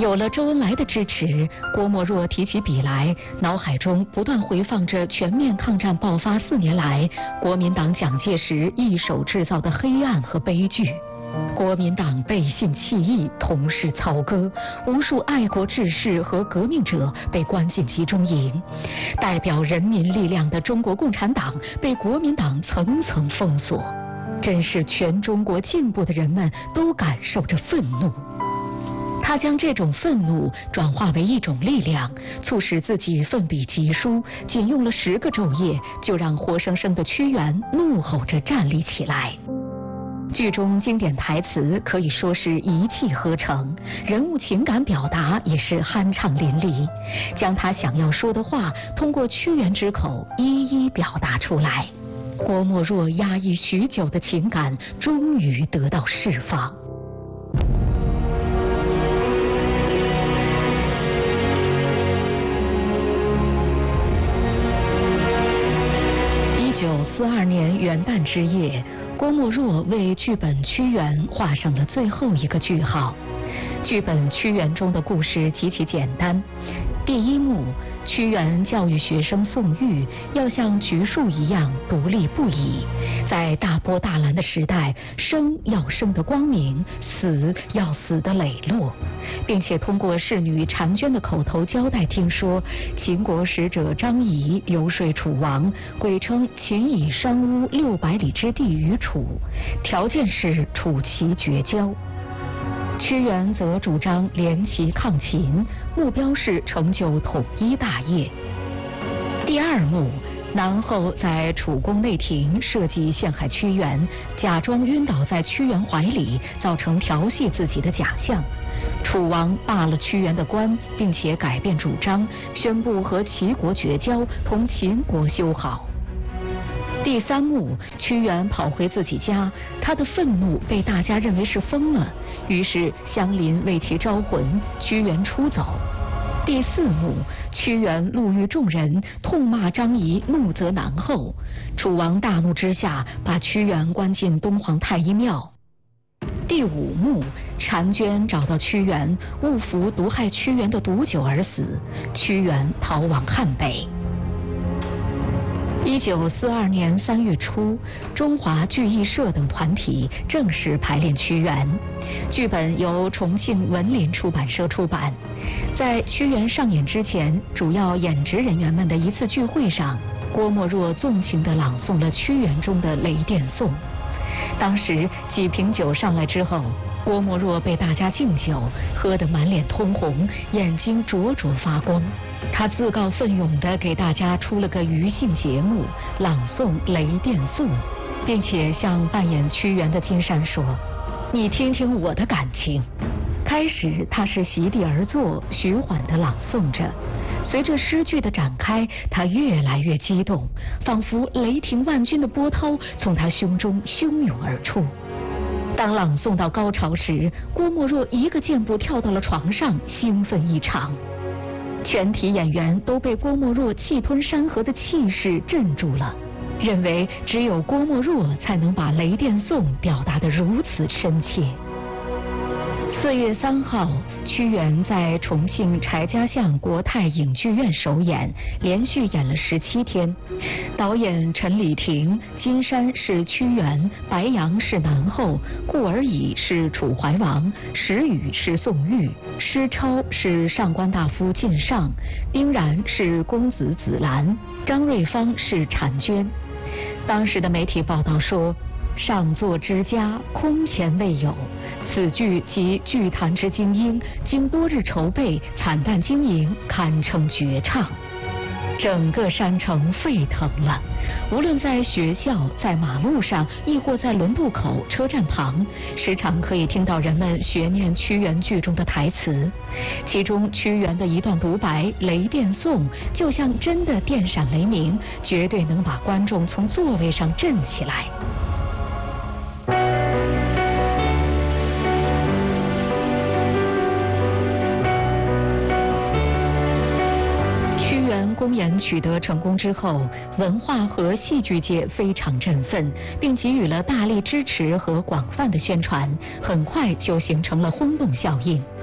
有了周恩来的支持，郭沫若提起笔来，脑海中不断回放着全面抗战爆发4年来国民党蒋介石一手制造的黑暗和悲剧。国民党背信弃义，同室操戈，无数爱国志士和革命者被关进集中营，代表人民力量的中国共产党被国民党层层封锁，真是全中国进步的人们都感受着愤怒。他将这种愤怒转化为一种力量，促使自己奋笔疾书，仅用了10个昼夜，就让活生生的屈原怒吼着站立起来。剧中经典台词可以说是一气呵成，人物情感表达也是酣畅淋漓，将他想要说的话通过屈原之口一一表达出来。郭沫若压抑许久的情感终于得到释放。1942年元旦之夜，郭沫若为剧本《屈原》画上了最后一个句号。剧本《屈原》中的故事极其简单。第1幕，屈原教育学生宋玉要像橘树一样独立不已，在大波大澜的时代，生要生得光明，死要死得磊落，并且通过侍女婵娟的口头交代听说，秦国使者张仪游说楚王，鬼称秦以商巫600里之地于楚，条件是楚齐绝交。屈原则主张联齐抗秦，目标是成就统一大业。第2幕，南后在楚宫内廷设计陷害屈原，假装晕倒在屈原怀里，造成调戏自己的假象。楚王罢了屈原的官，并且改变主张，宣布和齐国绝交，同秦国修好。第3幕，屈原跑回自己家，他的愤怒被大家认为是疯了，于是乡邻为其招魂，屈原出走。第4幕，屈原怒遇众人，痛骂张仪怒责南后，楚王大怒之下，把屈原关进东皇太一庙。第5幕，婵娟找到屈原，误服毒害屈原的毒酒而死，屈原逃往汉北。1942年3月初，中华剧艺社等团体正式排练屈原。剧本由重庆文林出版社出版。在屈原上演之前，主要演职人员们的一次聚会上，郭沫若纵情地朗诵了屈原中的《雷电颂》。当时几瓶酒上来之后，郭沫若被大家敬酒，喝得满脸通红，眼睛灼灼发光。他自告奋勇地给大家出了个娱性节目，朗诵《雷电颂》，并且向扮演屈原的金山说：“你听听我的感情。”开始他是席地而坐，徐缓地朗诵着。随着诗句的展开，他越来越激动，仿佛雷霆万钧的波涛从他胸中汹涌而出。当朗诵到高潮时，郭沫若一个箭步跳到了床上，兴奋异常。全体演员都被郭沫若气吞山河的气势镇住了，认为只有郭沫若才能把《雷电颂》表达得如此深切。4月3号，屈原在重庆柴家巷国泰影剧院首演，连续演了17天。导演陈礼亭，金山是屈原，白杨是南后，顾而已是楚怀王，石宇是宋玉，施超是上官大夫靳尚，丁然是公子子兰，张瑞芳是婵娟。当时的媒体报道说，上作之家，空前未有。此剧集剧坛之精英，经多日筹备，惨淡经营，堪称绝唱。整个山城沸腾了，无论在学校、在马路上，亦或在轮渡口、车站旁，时常可以听到人们学念屈原剧中的台词。其中屈原的一段独白《雷电颂》，就像真的电闪雷鸣，绝对能把观众从座位上震起来。公演取得成功之后，文化和戏剧界非常振奋，并给予了大力支持和广泛的宣传，很快就形成了轰动效应。